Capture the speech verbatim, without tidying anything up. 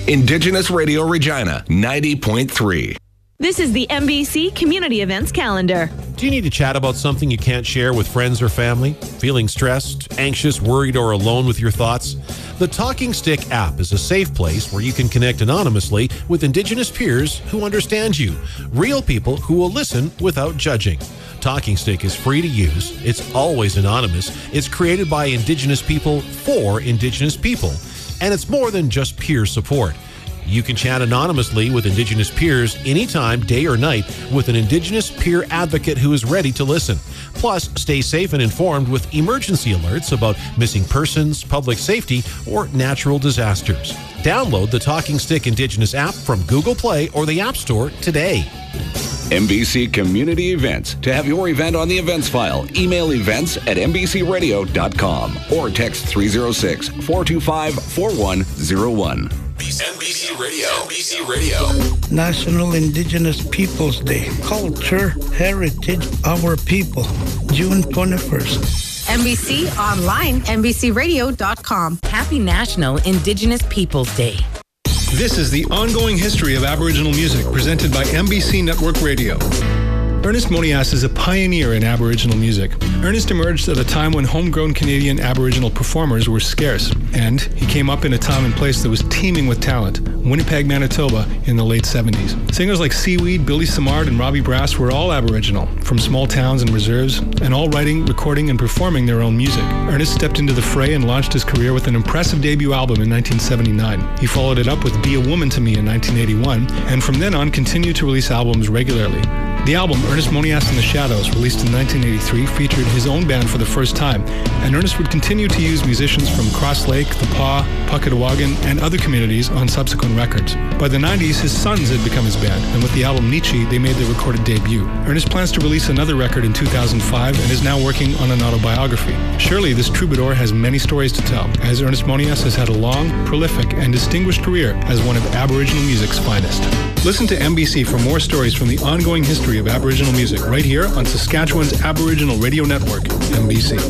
Indigenous Radio Regina, ninety point three. This is the M B C Community Events Calendar. Do you need to chat about something you can't share with friends or family? Feeling stressed, anxious, worried, or alone with your thoughts? The Talking Stick app is a safe place where you can connect anonymously with Indigenous peers who understand you. Real people who will listen without judging. Talking Stick is free to use. It's always anonymous. It's created by Indigenous people for Indigenous people. And it's more than just peer support. You can chat anonymously with Indigenous peers anytime, day or night, with an Indigenous peer advocate who is ready to listen. Plus, stay safe and informed with emergency alerts about missing persons, public safety, or natural disasters. Download the Talking Stick Indigenous app from Google Play or the App Store today. M B C Community Events. To have your event on the events file, email events at m b c radio dot com or text three oh six, four two five, four one oh one. M B C Radio. M B C Radio. National Indigenous Peoples Day. Culture, heritage, our people. June twenty-first. M B C online, m b c radio dot com. Happy National Indigenous Peoples Day. This is the ongoing history of Aboriginal music presented by M B C Network Radio. Ernest Monias is a pioneer in Aboriginal music. Ernest emerged at a time when homegrown Canadian Aboriginal performers were scarce, and he came up in a time and place that was teeming with talent, Winnipeg, Manitoba, in the late seventies. Singers like Seaweed, Billy Samard, and Robbie Brass were all Aboriginal, from small towns and reserves, and all writing, recording, and performing their own music. Ernest stepped into the fray and launched his career with an impressive debut album in nineteen seventy-nine. He followed it up with Be a Woman to Me in nineteen eighty-one, and from then on continued to release albums regularly. The album, Ernest Monias and the Shadows, released in nineteen eighty-three, featured his own band for the first time, and Ernest would continue to use musicians from Cross Lake, The Paw, Puckatawagan, and other communities on subsequent records. By the nineties, his sons had become his band, and with the album Nietzsche, they made their recorded debut. Ernest plans to release another record in two thousand five and is now working on an autobiography. Surely, this troubadour has many stories to tell, as Ernest Monias has had a long, prolific, and distinguished career as one of Aboriginal music's finest. Listen to M B C for more stories from the ongoing history of Aboriginal music right here on Saskatchewan's Aboriginal Radio Network, M B C.